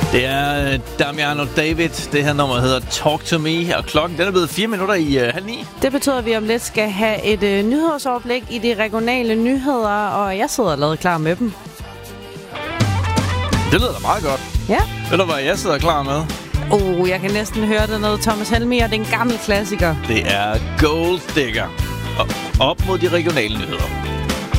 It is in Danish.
Det er Damian og David. Det her nummer hedder Talk to Me, og klokken den er blevet 4 minutter i 8:30. Det betyder, at vi om lidt skal have et nyhedsoverblik i de regionale nyheder, og jeg sidder allerede klar med dem. Det lyder da meget godt. Ja. Ved du, hvad jeg sidder klar med? Jeg kan næsten høre det noget Thomas Helmiger. Det er en gammel klassiker. Det er Gold Digger. Op mod de regionale nyheder.